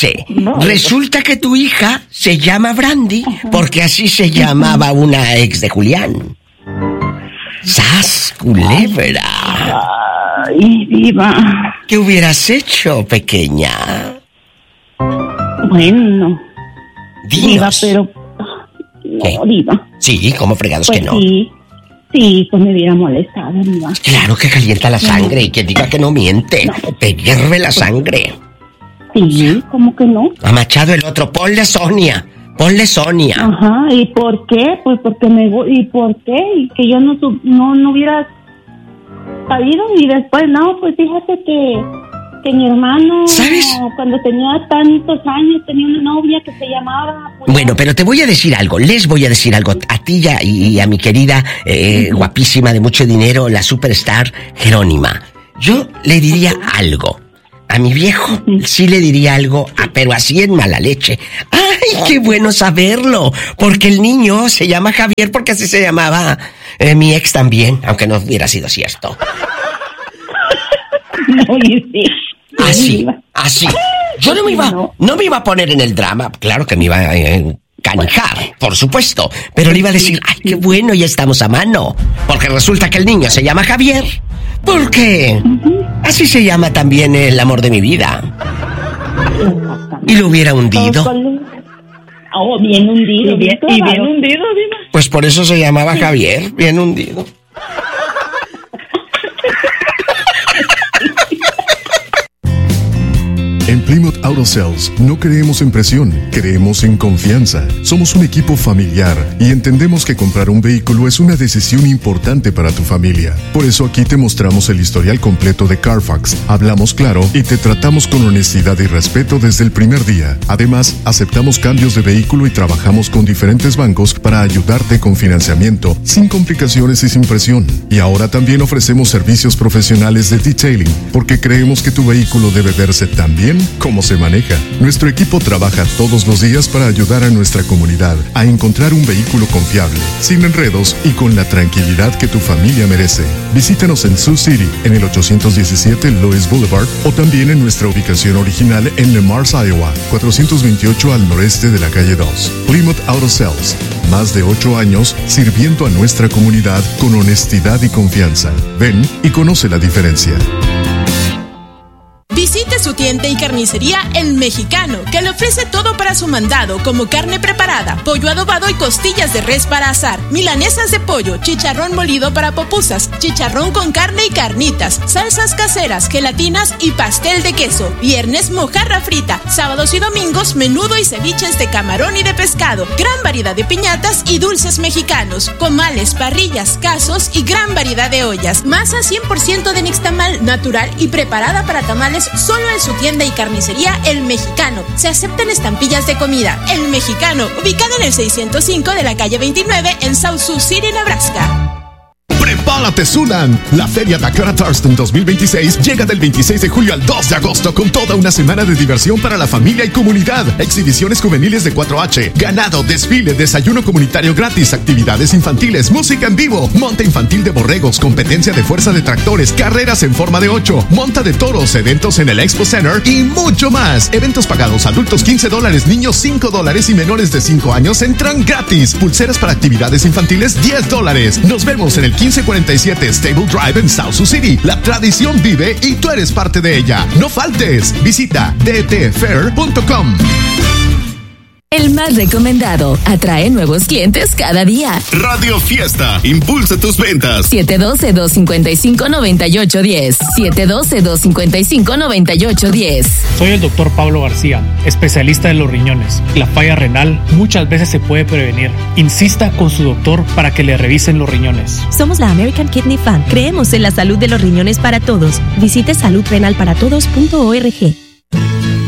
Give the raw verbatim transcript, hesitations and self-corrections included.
Dice, No, resulta que tu hija se llama Brandy porque así se llamaba una ex de Julián. ¡Sas, culebra! Ay, diva. ¿Qué hubieras hecho, pequeña? Bueno, diva, Dinos. pero... ¿Qué? No, diva. Sí, ¿cómo fregados Pues que no? sí, sí, pues me hubiera molestado, diva. Claro que calienta la sangre y quien diga que no miente. No. Te hierve la sangre. Sí, ¿cómo que no? A Machado el otro, ponle Sonia. Ponle Sonia. Ajá, ¿y por qué? Pues porque me... gu- ¿Y por qué? Y que yo no, su- no, no hubiera sabido y después, no, pues fíjate que... que mi hermano, ¿Sabes? cuando tenía tantos años, tenía una novia que se llamaba... pues, Bueno, pero te voy a decir algo, les voy a decir algo a ti ya y, y a mi querida, eh, guapísima, de mucho dinero, la superstar Jerónima. Yo le diría algo. A mi viejo sí le diría algo, ah, pero así en mala leche. ¡Ay, qué bueno saberlo! Porque el niño se llama Javier porque así se llamaba eh, mi ex también, aunque no hubiera sido cierto. No, y sí. Así, así. Yo no me iba, no me iba a poner en el drama, claro que me iba a eh, canijar, por supuesto, pero le iba a decir, ay, qué bueno, ya estamos a mano, porque resulta que el niño se llama Javier, porque así se llama también el amor de mi vida. Y lo hubiera hundido. Oh, bien hundido. Y bien, y bien hundido, diva. Pues por eso se llamaba Javier, bien hundido. En Plymouth Auto Sales no creemos en presión, creemos en confianza. Somos un equipo familiar y entendemos que comprar un vehículo es una decisión importante para tu familia. Por eso aquí te mostramos el historial completo de Carfax, hablamos claro y te tratamos con honestidad y respeto desde el primer día. Además, aceptamos cambios de vehículo y trabajamos con diferentes bancos para ayudarte con financiamiento, sin complicaciones y sin presión. Y ahora también ofrecemos servicios profesionales de detailing, porque creemos que tu vehículo debe verse tan bien como se maneja. Nuestro equipo trabaja todos los días para ayudar a nuestra comunidad a encontrar un vehículo confiable, sin enredos y con la tranquilidad que tu familia merece. Visítanos en Sioux City, en el ochocientos diecisiete Lewis Boulevard, o también en nuestra ubicación original en Le Mars, Iowa, cuatrocientos veintiocho al noreste de la calle dos. Plymouth Auto Sales, más de ocho años sirviendo a nuestra comunidad con honestidad y confianza. Ven y conoce la diferencia. Visite su tienda y carnicería El Mexicano, que le ofrece todo para su mandado, como carne preparada, pollo adobado y costillas de res para asar, milanesas de pollo, chicharrón molido para pupusas, chicharrón con carne y carnitas, salsas caseras, gelatinas y pastel de queso. Viernes, mojarra frita. Sábados y domingos, menudo y ceviches de camarón y de pescado. Gran variedad de piñatas y dulces mexicanos, comales, parrillas, casos y gran variedad de ollas. Masa cien por ciento de nixtamal, natural y preparada para tamales, solo en su tienda y carnicería El Mexicano. Se aceptan estampillas de comida. El Mexicano, ubicado en el seiscientos cinco de la calle veintinueve en South Sioux City, Nebraska. ¡Prepárate, Sunan! La Feria Dakota Thurston dos mil veintiséis llega del veintiséis de julio al dos de agosto con toda una semana de diversión para la familia y comunidad. Exhibiciones juveniles de cuatro H, ganado, desfile, desayuno comunitario gratis, actividades infantiles, música en vivo, monta infantil de borregos, competencia de fuerza de tractores, carreras en forma de ocho, monta de toros, eventos en el Expo Center y mucho más. Eventos pagados, adultos quince dólares, niños cinco dólares y menores de cinco años entran gratis. Pulseras para actividades infantiles diez dólares. Nos vemos en el quince cuarenta y siete Stable Drive en South Sioux City. La tradición vive y tú eres parte de ella. No faltes. Visita d t fair punto com. El más recomendado atrae nuevos clientes cada día. Radio Fiesta, impulsa tus ventas. siete uno dos, dos cinco cinco, nueve ocho uno cero. siete uno dos, dos cinco cinco, nueve ocho uno cero. Soy el doctor Pablo García, especialista en los riñones. La falla renal muchas veces se puede prevenir. Insista con su doctor para que le revisen los riñones. Somos la American Kidney Fund. Creemos en la salud de los riñones para todos. Visite salud renal para todos punto org.